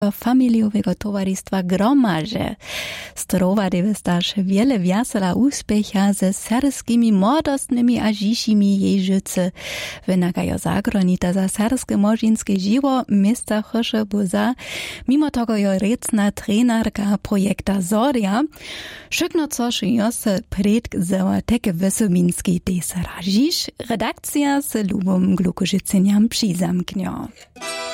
familiowego towarzystwa Gromarze. Strowady wystarz wiele wiasela úspecha ze serskimi młodostnymi a dzisimi jeżycy. Wynagają zagronita za serskie morzinske żywo miasta Choszebuza. Mimo tego jo recna trenerka projekta Zoria. Szykno coś jose predgzała teke wysominski desera. Dziś redakcja z Lubom Glukożycyniam przyzamknią.